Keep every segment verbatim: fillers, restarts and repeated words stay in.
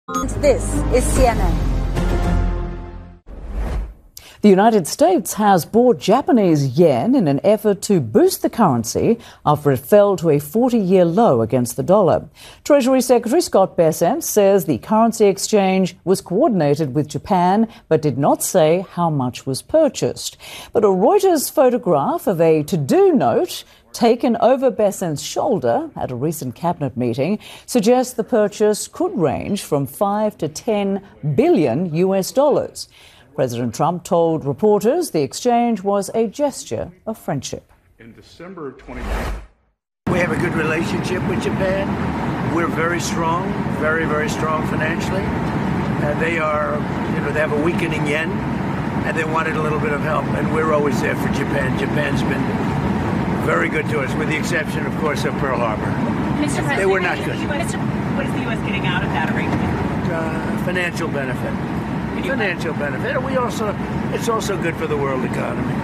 This is C N N. The United States has bought Japanese yen in an effort to boost the currency after it fell to a forty-year low against the dollar. Treasury Secretary Scott Bessent says the currency exchange was coordinated with Japan but did not say how much was purchased. But a Reuters photograph of a to-do note taken over Bessent's shoulder at a recent cabinet meeting suggests the purchase could range from five to ten billion U S dollars. President Trump told reporters the exchange was a gesture of friendship. In December of twenty twenty, we have a good relationship with Japan. We're very strong, very, very strong financially. Uh, they are, you know, they have a weakening yen, and they wanted a little bit of help, and we're always there for Japan. Japan's been very good to us, with the exception, of course, of Pearl Harbor. Mister President, they were not good. Mister What is the U S getting out of that arrangement? Uh, financial benefit. Financial benefit. We also, it's also good for the world economy.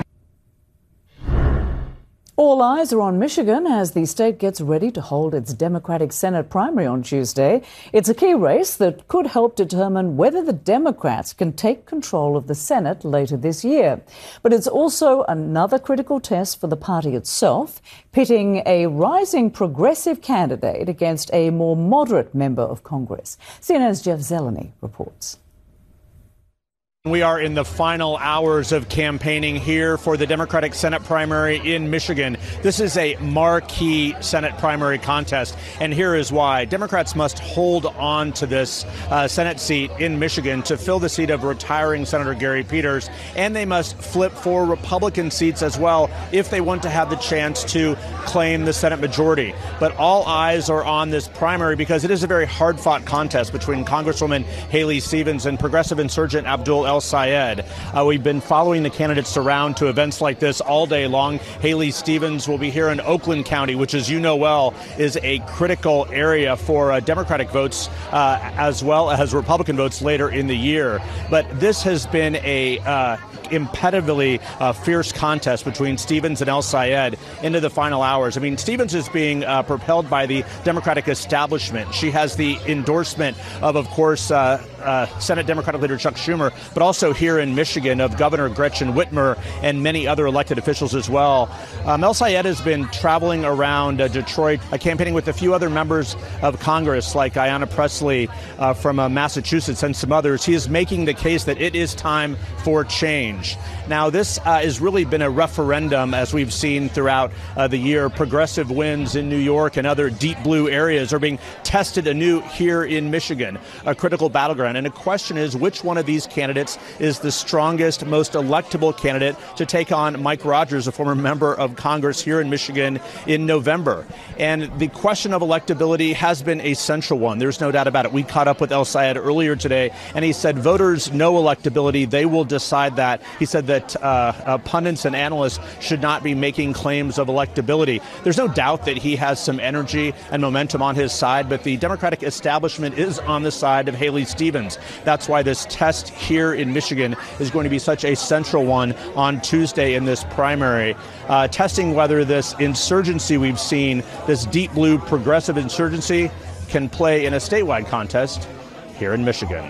All eyes are on Michigan as the state gets ready to hold its Democratic Senate primary on Tuesday. It's a key race that could help determine whether the Democrats can take control of the Senate later this year. But it's also another critical test for the party itself, pitting a rising progressive candidate against a more moderate member of Congress. C N N's Jeff Zeleny reports. We are in the final hours of campaigning here for the Democratic Senate primary in Michigan. This is a marquee Senate primary contest, and here is why. Democrats must hold on to this uh, Senate seat in Michigan to fill the seat of retiring Senator Gary Peters, and they must flip four Republican seats as well if they want to have the chance to claim the Senate majority. But all eyes are on this primary because it is a very hard-fought contest between Congresswoman Haley Stevens and progressive insurgent Abdul El-Sayed. Uh, we've been following the candidates around to events like this all day long. Haley Stevens will be here in Oakland County, which, as you know well, is a critical area for uh, Democratic votes uh, as well as Republican votes later in the year. But this has been a uh, impetitively uh, fierce contest between Stevens and El-Sayed into the final hours. I mean, Stevens is being uh, propelled by the Democratic establishment. She has the endorsement of, of course, uh, uh, Senate Democratic leader Chuck Schumer, but also here in Michigan of Governor Gretchen Whitmer and many other elected officials as well. Um, El-Sayed has been traveling around uh, Detroit, uh, campaigning with a few other members of Congress like Ayanna Pressley uh, from uh, Massachusetts and some others. He is making the case that it is time for change. Now, this uh, has really been a referendum, as we've seen throughout uh, the year. Progressive wins in New York and other deep blue areas are being tested anew here in Michigan, a critical battleground. And the question is, which one of these candidates is the strongest, most electable candidate to take on Mike Rogers, a former member of Congress here in Michigan, in November? And the question of electability has been a central one. There's no doubt about it. We caught up with El-Sayed earlier today, and he said voters know electability. They will decide that. He said that uh, uh, pundits and analysts should not be making claims of electability. There's no doubt that he has some energy and momentum on his side, but the Democratic establishment is on the side of Haley Stevens. That's why this test here in Michigan is going to be such a central one on Tuesday in this primary, uh, testing whether this insurgency we've seen, this deep blue progressive insurgency, can play in a statewide contest here in Michigan.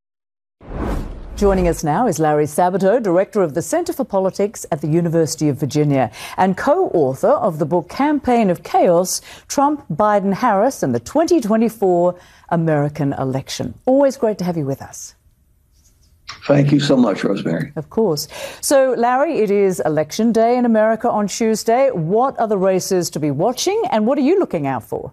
Joining us now is Larry Sabato, Director of the Center for Politics at the University of Virginia and co-author of the book Campaign of Chaos, Trump, Biden, Harris and the twenty twenty-four American Election. Always great to have you with us. Thank you so much, Rosemary. Of course. So, Larry, it is Election Day in America on Tuesday. What are the races to be watching and what are you looking out for?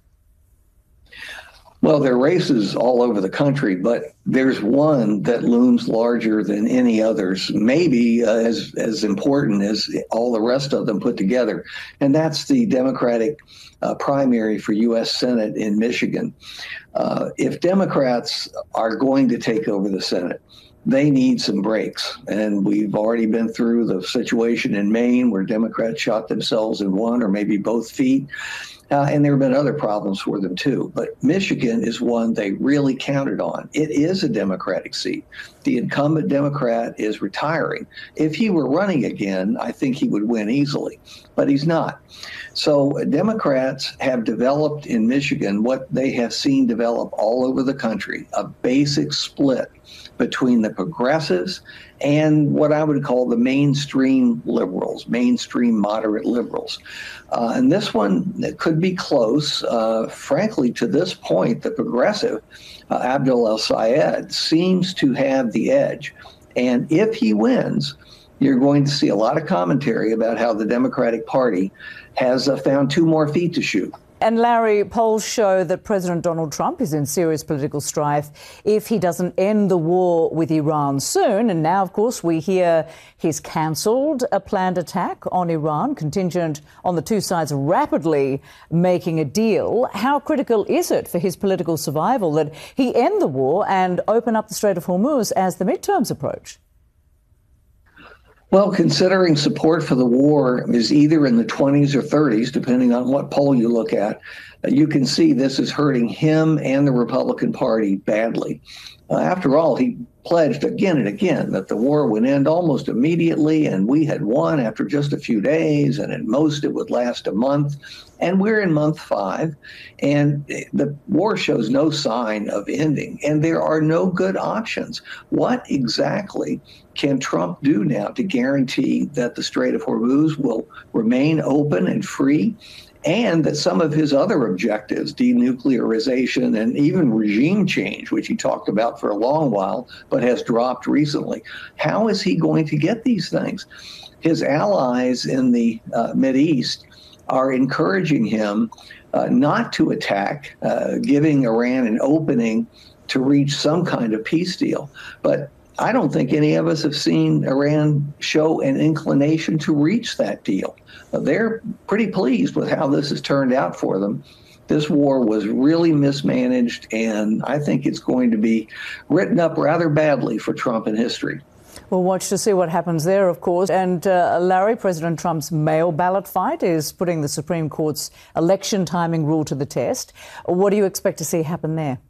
Well, there are races all over the country, but there's one that looms larger than any others, maybe uh, as, as important as all the rest of them put together. And that's the Democratic uh, primary for U S Senate in Michigan. Uh, if Democrats are going to take over the Senate, they need some breaks. And we've already been through the situation in Maine where Democrats shot themselves in one or maybe both feet. Uh, and there have been other problems for them too. But Michigan is one they really counted on. It is a Democratic seat. The incumbent Democrat is retiring. If he were running again, I think he would win easily, but he's not. So Democrats have developed in Michigan what they have seen develop all over the country, a basic split between the progressives and what I would call the mainstream liberals, mainstream moderate liberals. Uh, and this one could be close. Uh, frankly, to this point, the progressive, uh, Abdul El-Sayed, seems to have the edge. And if he wins, you're going to see a lot of commentary about how the Democratic Party has uh, found two more feet to shoot. And Larry, polls show that President Donald Trump is in serious political strife if he doesn't end the war with Iran soon. And now, of course, we hear he's cancelled a planned attack on Iran, contingent on the two sides rapidly making a deal. How critical is it for his political survival that he end the war and open up the Strait of Hormuz as the midterms approach? Well, considering support for the war is either in the twenties or thirties, depending on what poll you look at, uh, you can see this is hurting him and the Republican Party badly. Uh, after all, he pledged again and again that the war would end almost immediately, and we had won after just a few days, and at most it would last a month. And we're in month five, and the war shows no sign of ending, and there are no good options. What exactly can Trump do now to guarantee that the Strait of Hormuz will remain open and free, and that some of his other objectives, denuclearization and even regime change, which he talked about for a long while but has dropped recently, how is he going to get these things? His allies in the uh, Mideast are encouraging him uh, not to attack, uh, giving Iran an opening to reach some kind of peace deal. But I don't think any of us have seen Iran show an inclination to reach that deal. Uh, they're pretty pleased with how this has turned out for them. This war was really mismanaged, and I think it's going to be written up rather badly for Trump in history. We'll watch to see what happens there, of course. And uh, Larry, President Trump's mail ballot fight is putting the Supreme Court's election timing rule to the test. What do you expect to see happen there?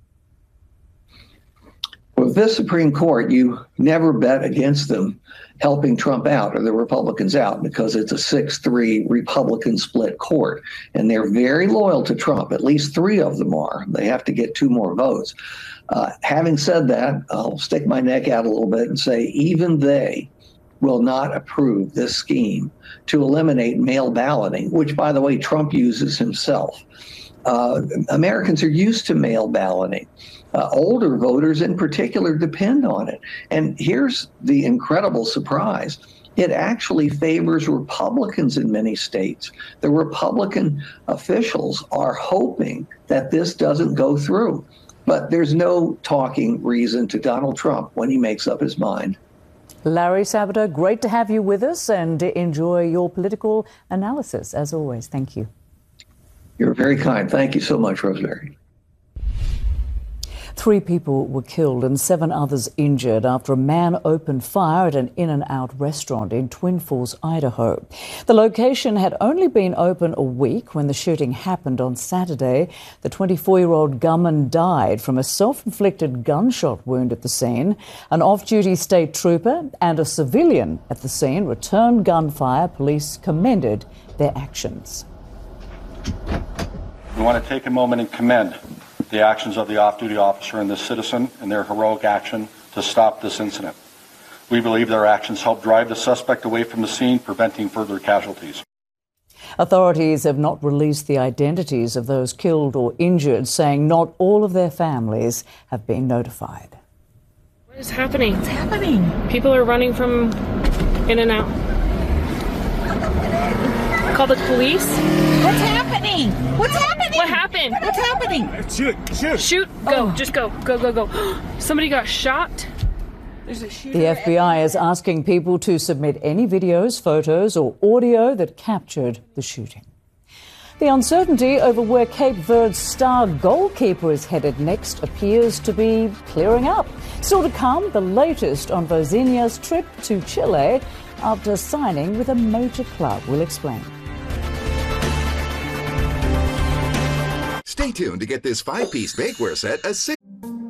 With this Supreme Court, you never bet against them helping Trump out or the Republicans out, because it's a six three Republican split court. And they're very loyal to Trump. At least three of them are. They have to get two more votes. Uh, having said that, I'll stick my neck out a little bit and say even they will not approve this scheme to eliminate mail balloting, which, by the way, Trump uses himself. Uh, Americans are used to mail balloting. Uh, older voters in particular depend on it. And here's the incredible surprise. It actually favors Republicans in many states. The Republican officials are hoping that this doesn't go through. But there's no talking reason to Donald Trump when he makes up his mind. Larry Sabato, great to have you with us, and enjoy your political analysis, as always. Thank you. You're very kind. Thank you so much, Rosemary. Three people were killed and seven others injured after a man opened fire at an In-N-Out restaurant in Twin Falls, Idaho. The location had only been open a week when the shooting happened on Saturday. The twenty-four-year-old gunman died from a self-inflicted gunshot wound at the scene. An off-duty state trooper and a civilian at the scene returned gunfire. Police commended their actions. We want to take a moment and commend the actions of the off-duty officer and the citizen in their heroic action to stop this incident. We believe their actions helped drive the suspect away from the scene, preventing further casualties. Authorities have not released the identities of those killed or injured, saying not all of their families have been notified. What is happening? What's happening? People are running from In-N-Out. Call the police? What's happening? What's happening? What happened? What's happening? Shoot, shoot. Shoot, go, Oh. just go, go, go, go. Somebody got shot. There's a shooter. The F B I is asking people to submit any videos, photos or audio that captured the shooting. The uncertainty over where Cape Verde's star goalkeeper is headed next appears to be clearing up. Still to come, the latest on Vozinha's trip to Chile after signing with a major club. We'll explain. Stay tuned to get this five-piece bakeware set as six